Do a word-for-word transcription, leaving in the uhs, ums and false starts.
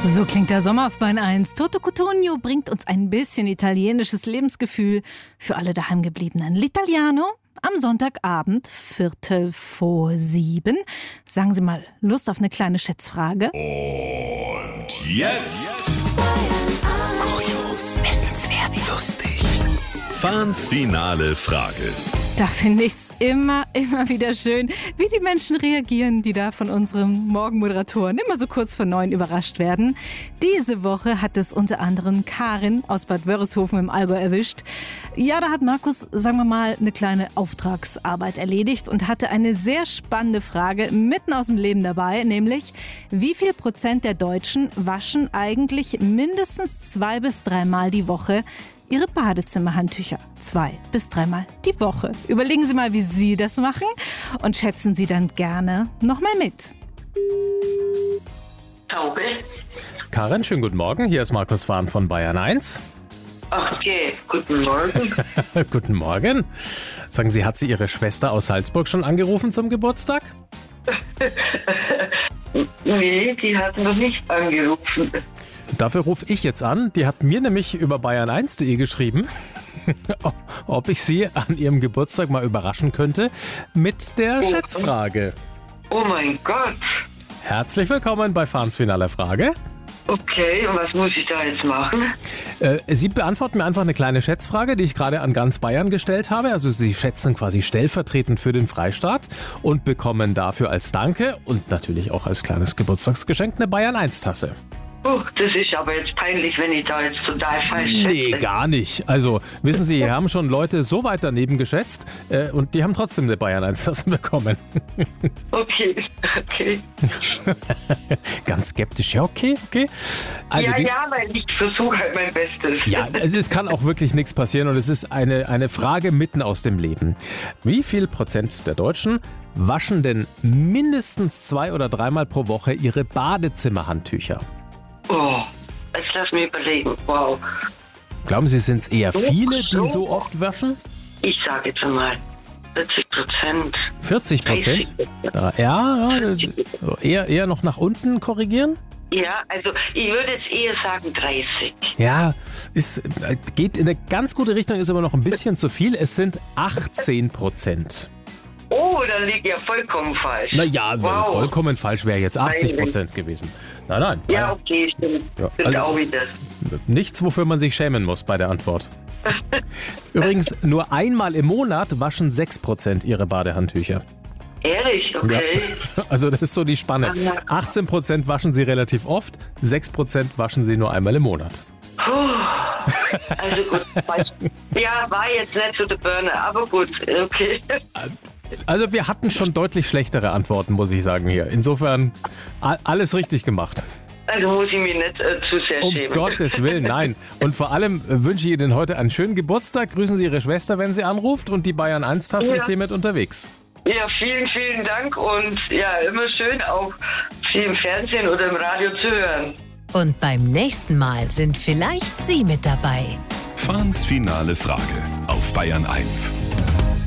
So klingt der Sommer auf Bayern eins. Toto Cutugno bringt uns ein bisschen italienisches Lebensgefühl für alle daheimgebliebenen. L'Italiano am Sonntagabend, Viertel vor sieben. Sagen Sie mal, Lust auf eine kleine Schätzfrage? Und jetzt kurios, wissenswert, lustig. Fans finale Frage. Da finde ich es immer, immer wieder schön, wie die Menschen reagieren, die da von unserem Morgenmoderatoren immer so kurz vor neun überrascht werden. Diese Woche hat es unter anderem Karin aus Bad Wörishofen im Allgäu erwischt. Ja, da hat Markus, sagen wir mal, eine kleine Auftragsarbeit erledigt und hatte eine sehr spannende Frage mitten aus dem Leben dabei, nämlich wie viel Prozent der Deutschen waschen eigentlich mindestens zwei bis dreimal die Woche Ihre Badezimmerhandtücher zwei bis dreimal die Woche. Überlegen Sie mal, wie Sie das machen und schätzen Sie dann gerne nochmal mit. Taube. Karin, schönen guten Morgen. Hier ist Markus Fahn von Bayern eins. Okay, guten Morgen. Guten Morgen. Sagen Sie, hat Sie Ihre Schwester aus Salzburg schon angerufen zum Geburtstag? Nee, die hat noch nicht angerufen. Dafür rufe ich jetzt an. Die hat mir nämlich über bayern eins punkt de geschrieben, ob ich sie an ihrem Geburtstag mal überraschen könnte mit der Oh. Schätzfrage. Oh mein Gott. Herzlich willkommen bei Fahns finaler Frage. Okay, und was muss ich da jetzt machen? Äh, Sie beantworten mir einfach eine kleine Schätzfrage, die ich gerade an ganz Bayern gestellt habe. Also Sie schätzen quasi stellvertretend für den Freistaat und bekommen dafür als Danke und natürlich auch als kleines Geburtstagsgeschenk eine Bayern eins Tasse. Oh, das ist aber jetzt peinlich, wenn ich da jetzt total falsch Nee, schätze. gar nicht. Also, wissen Sie, hier haben schon Leute so weit daneben geschätzt äh, und die haben trotzdem eine Bayern eins Tasse bekommen. Okay, okay. Ganz skeptisch. Ja, okay, okay. Also ja, die, ja, weil ich versuche halt mein Bestes. ja, also es kann auch wirklich nichts passieren und es ist eine, eine Frage mitten aus dem Leben. Wie viel Prozent der Deutschen waschen denn mindestens zwei oder dreimal pro Woche ihre Badezimmerhandtücher? Oh, jetzt lass mich überlegen. Wow. Glauben Sie, sind es eher viele, die so. so oft waschen? Ich sage jetzt mal vierzig Prozent. vierzig Prozent? Ja, ja, eher, eher noch nach unten korrigieren? Ja, also ich würde jetzt eher sagen dreißig. Ja, es geht in eine ganz gute Richtung, ist aber noch ein bisschen zu viel. Es sind achtzehn Prozent. Oh, dann liege ich ja vollkommen falsch. Naja, Wow. vollkommen falsch wäre jetzt achtzig Prozent gewesen. Nein, nein. Ja, okay, stimmt. Ja, Stimmt also- auch wieder. Nichts, wofür man sich schämen muss bei der Antwort. Übrigens, nur einmal im Monat waschen sechs Prozent ihre Badehandtücher. Ehrlich, okay. Ja. Also das ist so die Spanne. achtzehn Prozent waschen sie relativ oft, sechs Prozent waschen sie nur einmal im Monat. Puh. Also gut. Ja, war jetzt nicht so der Burner, aber gut, okay. Also wir hatten schon deutlich schlechtere Antworten, muss ich sagen hier. Insofern a- alles richtig gemacht. Also muss ich mich nicht äh, zu sehr Um schämen. Gottes Willen, nein. Und vor allem äh, wünsche ich Ihnen heute einen schönen Geburtstag. Grüßen Sie Ihre Schwester, wenn sie anruft. Und die Bayern eins Tasse Ja. ist hiermit unterwegs. Ja, vielen, vielen Dank und ja, immer schön auch Sie im Fernsehen oder im Radio zu hören. Und beim nächsten Mal sind vielleicht Sie mit dabei. Fans finale Frage auf Bayern eins.